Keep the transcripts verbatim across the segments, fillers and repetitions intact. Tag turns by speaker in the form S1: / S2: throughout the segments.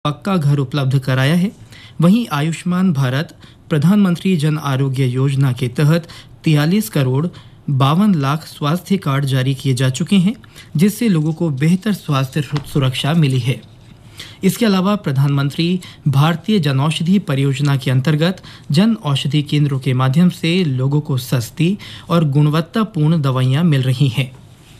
S1: पक्का घर उपलब्ध कराया है। वहीं आयुष्मान भारत प्रधानमंत्री जन आरोग्य योजना के तहत तियालीस करोड़ बावन लाख स्वास्थ्य कार्ड जारी किए जा चुके हैं, जिससे लोगों को बेहतर स्वास्थ्य सुरक्षा मिली है। इसके अलावा प्रधानमंत्री भारतीय जनऔषधि परियोजना के अंतर्गत जन औषधि केंद्रों के माध्यम से लोगों को सस्ती और गुणवत्तापूर्ण दवाइयां मिल रही हैं।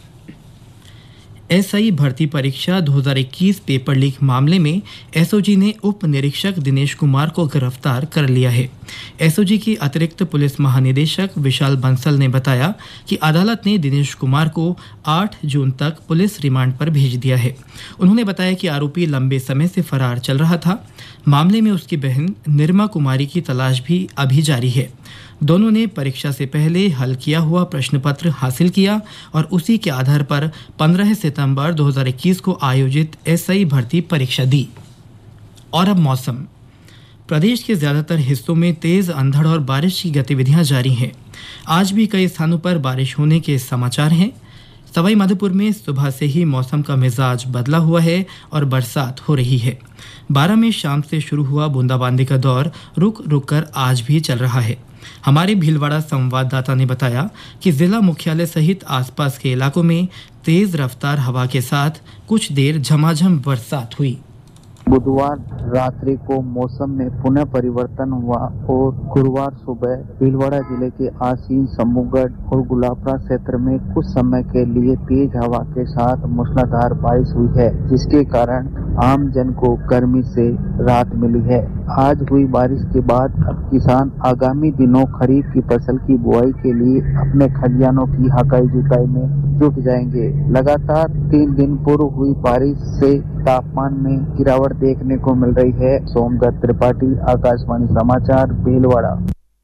S1: एसआई भर्ती परीक्षा दो हज़ार इक्कीस पेपर लीक मामले में एसओजी ने उप निरीक्षक दिनेश कुमार को गिरफ्तार कर लिया है। एसओजी की अतिरिक्त पुलिस महानिदेशक विशाल बंसल ने बताया कि अदालत ने दिनेश कुमार को आठ जून तक पुलिस रिमांड पर भेज दिया है। उन्होंने बताया कि आरोपी लंबे समय से फरार चल रहा था। मामले में उसकी बहन निर्मा कुमारी की तलाश भी अभी जारी है। दोनों ने परीक्षा से पहले हल किया हुआ प्रश्न पत्र हासिल किया और उसी के आधार पर पंद्रह सितंबर दो हज़ार इक्कीस को आयोजित एसआई भर्ती परीक्षा दी। और अब मौसम। प्रदेश के ज्यादातर हिस्सों में तेज अंधड़ और बारिश की गतिविधियां जारी हैं। आज भी कई स्थानों पर बारिश होने के समाचार हैं। सवाई माधोपुर में सुबह से ही मौसम का मिजाज बदला हुआ है और बरसात हो रही है। बारां में शाम से शुरू हुआ बूंदाबांदी का दौर रुक रुक कर आज भी चल रहा है। हमारे भीलवाड़ा संवाददाता ने बताया कि जिला मुख्यालय सहित आसपास के इलाकों में तेज रफ्तार हवा के साथ कुछ देर झमाझम बरसात हुई।
S2: बुधवार रात्रि को मौसम में पुनः परिवर्तन हुआ और गुरुवार सुबह भीलवाड़ा जिले के आसीन, समूहगढ़ और गुलाबरा क्षेत्र में कुछ समय के लिए तेज हवा के साथ मूसलाधार बारिश हुई है, जिसके कारण आम जन को गर्मी से राहत मिली है। आज हुई बारिश के बाद अब किसान आगामी दिनों खरीफ की फसल की बुआई के लिए अपने खलिहानों की हकाई जुताई में जुट जाएंगे। लगातार तीन दिन पूर्व हुई बारिश से तापमान में गिरावट देखने को मिल रही है। सोमदत्त त्रिपाठी, आकाशवाणी समाचार, भीलवाड़ा।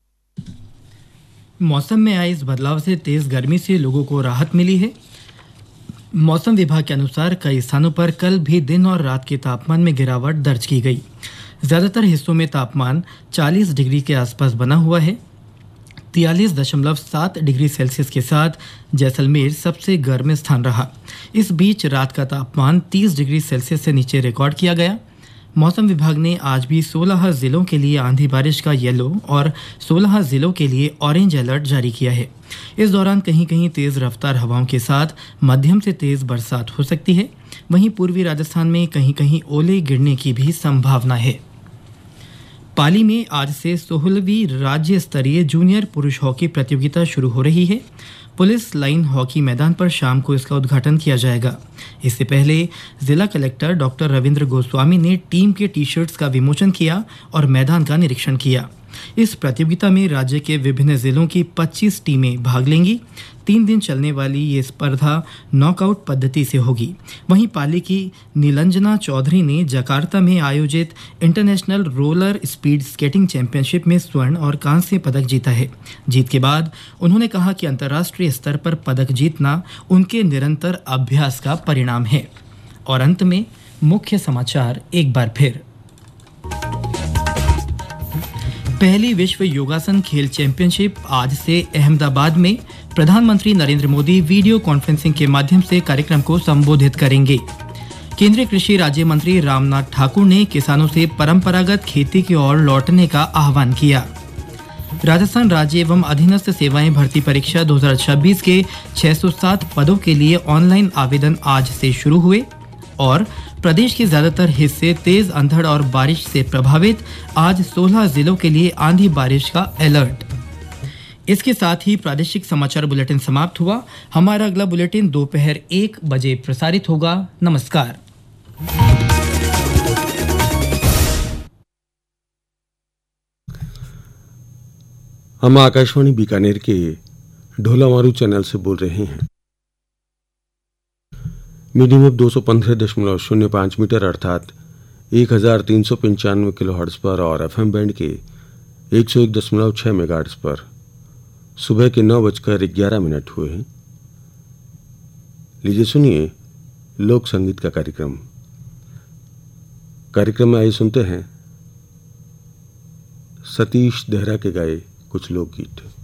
S1: मौसम में आए इस बदलाव से तेज गर्मी से लोगों को राहत मिली है। मौसम विभाग के अनुसार कई स्थानों पर कल भी दिन और रात के तापमान में गिरावट दर्ज की गई। ज्यादातर हिस्सों में तापमान चालीस डिग्री के आसपास बना हुआ है। तियालीस दशमलव सात डिग्री सेल्सियस के साथ जैसलमेर सबसे गर्म स्थान रहा। इस बीच रात का तापमान तीस डिग्री सेल्सियस से नीचे रिकॉर्ड किया गया। मौसम विभाग ने आज भी सोलह जिलों के लिए आंधी बारिश का येलो और सोलह जिलों के लिए ऑरेंज अलर्ट जारी किया है। इस दौरान कहीं कहीं तेज रफ्तार हवाओं के साथ मध्यम से तेज बरसात हो सकती है। वहीं पूर्वी राजस्थान में कहीं कहीं ओले गिरने की भी संभावना है। पाली में आज से सोलहवीं राज्य स्तरीय जूनियर पुरुष हॉकी प्रतियोगिता शुरू हो रही है। पुलिस लाइन हॉकी मैदान पर शाम को इसका उद्घाटन किया जाएगा। इससे पहले जिला कलेक्टर डॉक्टर रविंद्र गोस्वामी ने टीम के टी शर्ट्स का विमोचन किया और मैदान का निरीक्षण किया। इस प्रतियोगिता में राज्य के विभिन्न जिलों की पच्चीस टीमें भाग लेंगी। तीन दिन चलने वाली ये स्पर्धा नॉकआउट पद्धति से होगी। वहीं पाली की नीलंजना चौधरी ने जकार्ता में आयोजित international roller speed skating championship में स्वर्ण और कांस्य पदक जीता है। जीत के बाद उन्होंने कहा कि अंतर्राष्ट्रीय स्तर पर पदक जीतना उनके निरंतर अभ्यास का परिणाम है। और अंत में मुख्य समाचार एक बार फिर। पहली विश्व योगासन खेल चैंपियनशिप आज से अहमदाबाद में प्रधानमंत्री नरेंद्र मोदी वीडियो कॉन्फ्रेंसिंग के माध्यम से कार्यक्रम को संबोधित करेंगे। केंद्रीय कृषि राज्य मंत्री रामनाथ ठाकुर ने किसानों से परंपरागत खेती की ओर लौटने का आह्वान किया। राजस्थान राज्य एवं अधीनस्थ सेवाएं भर्ती परीक्षा दो हज़ार छब्बीस के छह सौ सात पदों के लिए ऑनलाइन आवेदन आज से शुरू हुए। और प्रदेश के ज्यादातर हिस्से तेज अंधड़ और बारिश से प्रभावित, आज सोलह जिलों के लिए आंधी बारिश का अलर्ट। इसके साथ ही प्रादेशिक समाचार बुलेटिन समाप्त हुआ। हमारा अगला बुलेटिन दोपहर एक बजे प्रसारित होगा। नमस्कार।
S3: हम आकाशवाणी बीकानेर के ढोला मारू चैनल से बोल रहे हैं। मीडियम वेव दो सौ पंद्रह दशमलव शून्य पाँच मीटर अर्थात एक हजार तीन सौ पंचानवे किलो हर्ट्ज पर और एफएम बैंड के एक सौ एक दशमलव छः मेगाहर्ट्ज पर सुबह के नौ बजकर ग्यारह मिनट हुए हैं। लीजिए सुनिए लोक संगीत का कार्यक्रम। कार्यक्रम में आइए सुनते हैं सतीश देहरा के गाए कुछ लोकगीत।